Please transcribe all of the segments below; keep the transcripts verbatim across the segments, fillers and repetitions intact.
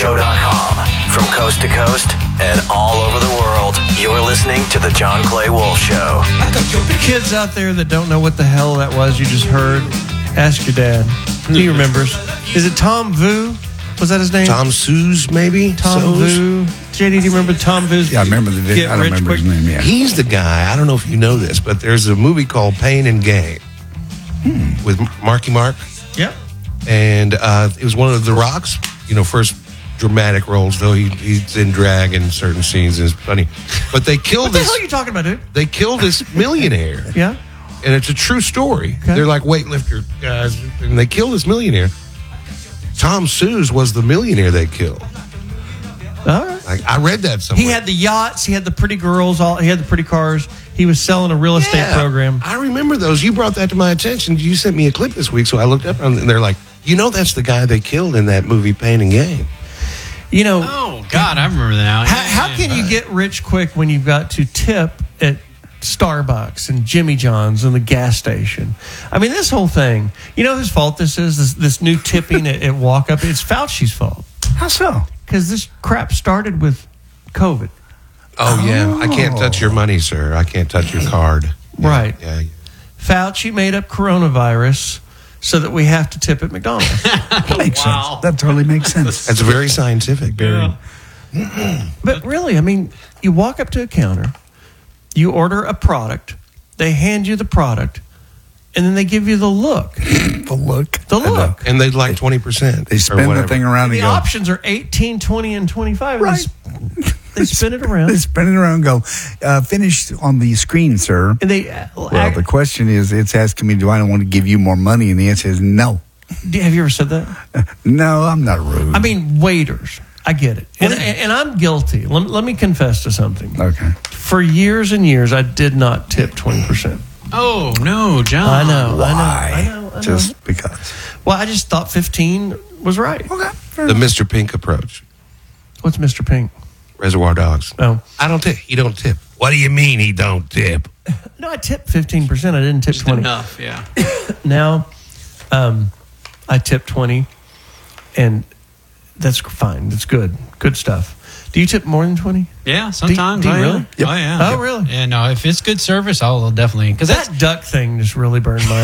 show dot com. From coast to coast and all over the world, you're listening to The John Clay Wolf Show. Kids out there that don't know what the hell that was you just heard, ask your dad. He remembers. Is it Tom Vu? Was that his name? Tom Suze, maybe? Tom Suze? Vu. J D, do you remember Tom Vu's? Yeah, I remember the video. Get I don't Rich remember Quick? his name, yeah. He's the guy, I don't know if you know this, but there's a movie called Pain and Gain hmm. with Marky Mark. Yep. And uh, it was one of The Rock's, you know, first dramatic roles, though he, he's in drag in certain scenes. It's funny. But they killed What the this. hell are you talking about, dude? They killed this millionaire. Yeah. And it's a true story. Okay. They're like weightlifter guys, and they killed this millionaire. Tom Suze was the millionaire they killed. All right. Like, I read that somewhere. He had the yachts. He had the pretty girls. All he had the pretty cars. He was selling a real estate Yeah, program. I remember those. You brought that to my attention. You sent me a clip this week, so I looked up, and they're like, you know, that's the guy they killed in that movie Pain and Gain. You know, Oh, God, I remember that now. how, how can you get rich quick when you've got to tip at Starbucks and Jimmy John's and the gas station? I mean, this whole thing. You know whose fault this is? This, this new tipping at, at walk up. It's Fauci's fault How so? because this crap started with COVID. Oh, yeah. I can't touch your money, sir. I can't touch your card. Yeah, Right. Yeah. Fauci made up coronavirus so that we have to tip at McDonald's. That makes Wow. sense. That totally makes sense. That's very scientific. Very. But really, I mean, you walk up to a counter, you order a product, they hand you the product, and then they give you the look. The look. The look. And they'd like twenty percent. They spin the thing around and The go. options are eighteen, twenty, and twenty-five. Right. They, s- they spin it around. They spin it around and go, uh, finish on the screen, sir. And they uh, Well, act- the question is, it's asking me, do I want to give you more money? And the answer is no. do- have you ever said that? No, I'm not rude. I mean, waiters. I get it. And, and, and I'm guilty. Let, let me confess to something. okay. For years and years, I did not tip twenty percent. Oh, no, John. I know. Why? I know. I know. I know. Just because. Well, I just thought fifteen was right. Okay. The Mister Pink approach. What's Mister Pink? Reservoir Dogs. Oh. I don't tip. He don't tip. What do you mean he don't tip? No, I tipped fifteen percent. I didn't tip Just twenty. enough, yeah. Now, um, I tip twenty, and that's fine. That's good. Good stuff. Do you tip more than twenty? Yeah, sometimes. do you oh, really? Yeah. Oh, yeah. Oh, really? Yeah, no, if it's good service, I'll definitely. Because That that's. duck thing just really burned my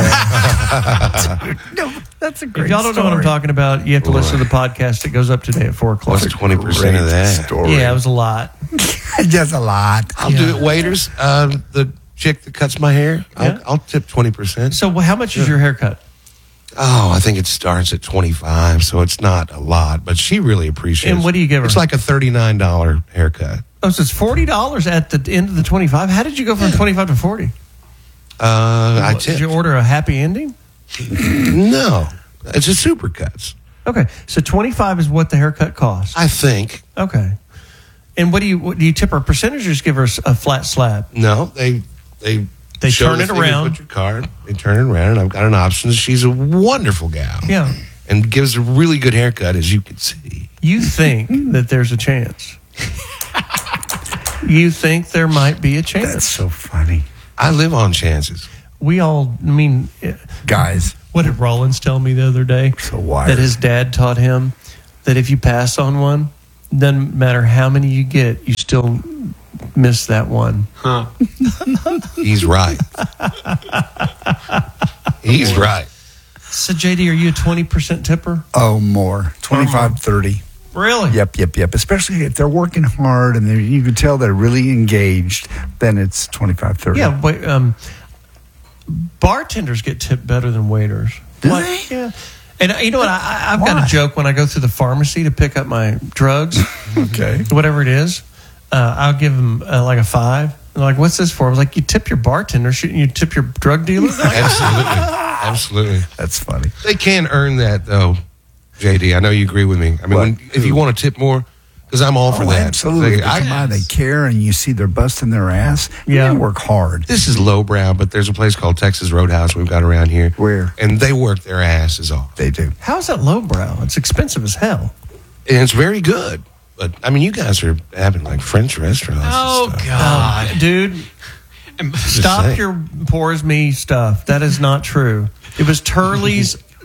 eye. No, that's a great If y'all don't know what I'm talking about, you have to listen to the podcast. It goes up today at four o'clock. What's twenty percent of that? Story. Yeah, it was a lot. Just a lot. I'll do it, waiters. Um, the chick that cuts my hair, I'll, Yeah. I'll tip twenty percent. So, well, how much is your haircut? Oh, I think it starts at twenty-five, so it's not a lot, but she really appreciates it. And what do you give her? It's like a thirty-nine dollars haircut. Oh, so it's forty dollars at the end of the twenty-five. How did you go from twenty-five to forty? Uh, I What, tip. Did you order a happy ending? No, it's a supercuts, Okay, so twenty-five is what the haircut costs. I think. Okay, and what do you what, do you tip her a percentage or just give her a flat slab? No, they they They show turn the it thing, around. Put your card. They turn it around, and I've got an option. She's a wonderful gal. Yeah. and gives a really good haircut, as you can see. You think that there's a chance? You think there might be a chance? That's so funny. I live on chances. We all. I mean, Guys, what did Rollins tell me the other day? so wired. That his dad taught him that if you pass on one, doesn't matter how many you get, you still miss that one. Huh. He's right. He's right. So, J D, are you a twenty percent tipper? Oh, more. twenty-five, thirty. Really? Yep, yep, yep. Especially if they're working hard and they're, you can tell they're really engaged, then it's twenty-five, thirty. Yeah. Wait, um, bartenders get tipped better than waiters. Do What? they? Yeah. And uh, you know what? I, I- I've got Why? a joke when I go through the pharmacy to pick up my drugs, Okay. whatever it is. Uh, I'll give them uh, like a five. And they're like, what's this for? I was like, you tip your bartender. Shouldn't you tip your drug dealer? They're like, Absolutely. Absolutely. That's funny. They can earn that, though, J D. I know you agree with me. I mean, What? when, if you want to tip more, because I'm all for Oh, that. absolutely. Like, They I- come out, they care, and you see they're busting their ass. Yeah. They work hard. this is lowbrow, but there's a place called Texas Roadhouse we've got around here. Where? And they work their asses off. They do. how's that lowbrow? It's expensive as hell. And it's very good. But, I mean, you guys are having, like, French restaurants Oh, and stuff. God. Uh, dude, stop saying. your poor as me stuff. That is not true. It was Turley's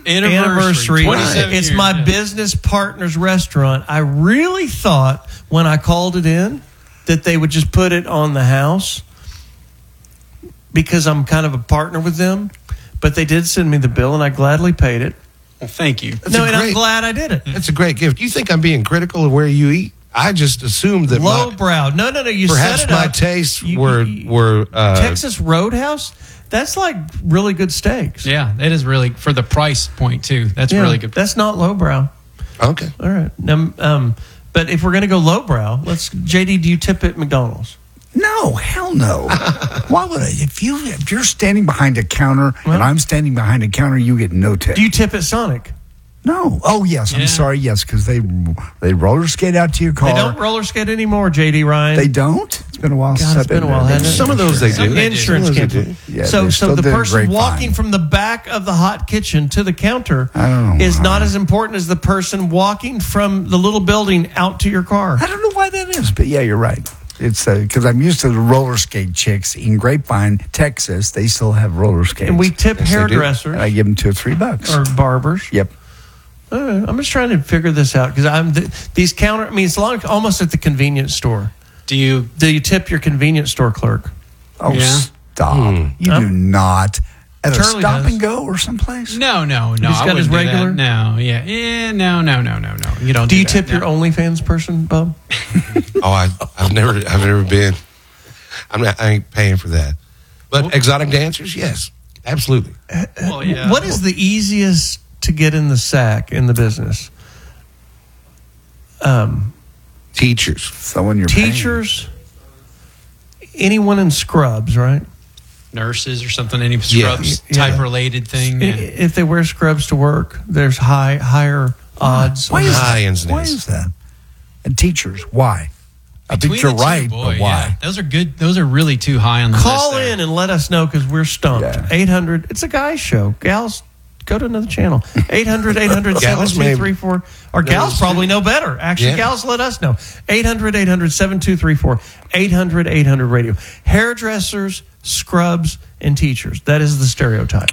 Anniversary. twenty-seven It's years, my yeah. business partner's restaurant. I really thought when I called it in that they would just put it on the house because I'm kind of a partner with them. But they did send me the bill, and I gladly paid it. Well, thank you. That's no, a and I'm great- glad I did it. That's a great gift. You think I'm being critical of where you eat? I just assumed that my, Lowbrow. No, no, no. You perhaps set it my up. tastes You- were you- were uh, Texas Roadhouse. That's like really good steaks. Yeah, it is really for the price point too. That's Yeah, really good. That's not lowbrow. okay. All right. Um, um, but if we're going to go lowbrow, let's. J D, do you tip at McDonald's? No, hell no. Why would I? If you if you're standing behind a counter Well- and I'm standing behind a counter, you get no tip. Do you tip at Sonic? No. Oh yes, Yeah. I'm sorry. Yes, because they they roller skate out to your car. They don't roller skate anymore, J D Ryan. They don't. It's been a while. God, since it's I've been a while, there. hasn't it? Some of those they Some do. they do. Insurance Some of those can't. they Yeah, so, they so still the did a person great walking fine. from the back of the hot kitchen to the counter I don't know is why. not as important as the person walking from the little building out to your car. I don't know why that is, but yeah, you're right. It's because I'm used to the roller skate chicks in Grapevine, Texas. They still have roller skates, And we tip Yes, they do. hairdressers And I give them two or three bucks. or barbers. Yep. All right, I'm just trying to figure this out because I'm th- these counter. I mean, it's long, almost at the convenience store. Do you? Do you tip your convenience store clerk? Oh, Yeah. stop! You Huh? do not at a Charlie stop does. and go or someplace. No, no, no. He's I got his wouldn't do that. regular? No, yeah, yeah, no, no, no, no, no. You don't. Do Do, you that, tip no. your OnlyFans person, Bub? Oh, I, I've never, I've never been. I'm not. I ain't paying for that. But exotic dancers, yes, absolutely. Well, yeah. What is the easiest to get in the sack in the business? Um, Teachers. Someone you're paying. teachers, anyone in scrubs, right? nurses or something? Any Yeah. scrubs Yeah. type related thing? I- Yeah. If they wear scrubs to work, there's high higher odds. Why on is, that. High that? incidence. Why is that? And teachers, why? I Between think you're the two, right, boy, but why? yeah. Those are good. Those are really too high on the Call list. there. in and let us know because we're stumped. Yeah. eight hundred, it's a guy's show. Gals, go to another channel. eight hundred, eight hundred, Gals seven two three four. Or gals Those- probably know better. Actually, Yeah. gals, let us know. eight hundred, eight hundred, seven two three four. eight hundred, eight hundred radio. Hairdressers, scrubs, and teachers. That is the stereotype.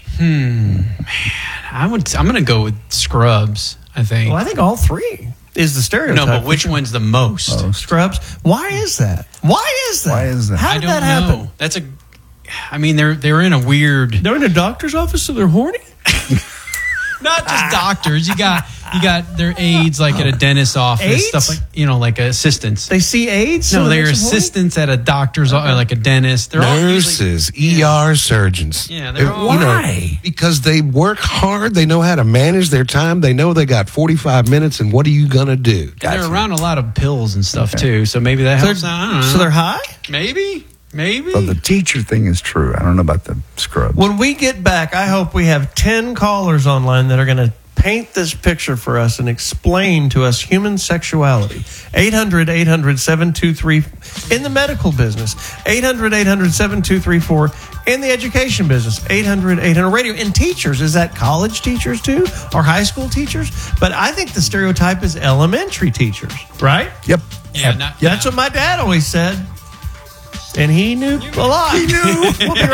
I would. I'm going to go with scrubs. I think. Well, I think all three is the stereotype. no, but which one's the most? Oh, Scrubs. Why is that? Why is that? Why is that? How I did don't that happen? know. That's a. I mean, they're they're in a weird. They're in a doctor's office, so they're horny. Not just doctors. You got you got their aides like at a dentist's office, Aides? stuff like you know, like assistants. They see AIDS. so no, it they're makes them horny? assistants at a doctor's, or like a dentist. They're all usually, Nurses, E R surgeons. Yeah, they're Uh, all- you know, Why? because they work hard. They know how to manage their time. They know they got forty-five minutes, and what are you gonna do? and they're around a lot of pills and stuff too. So maybe that So helps. they're, out. I don't know. so they're high? maybe, maybe. So the teacher thing is true. I don't know about the scrubs. When we get back, I hope we have ten callers online that are going to paint this picture for us and explain to us human sexuality. eight hundred, eight hundred, seven two three in the medical business. eight hundred, eight hundred, seven two three four in the education business. eight hundred, eight hundred radio. And teachers, is that college teachers too? Or high school teachers? But I think the stereotype is elementary teachers, right? Yep. yeah, not, That's what my dad always said. And he knew a lot. He knew. We'll be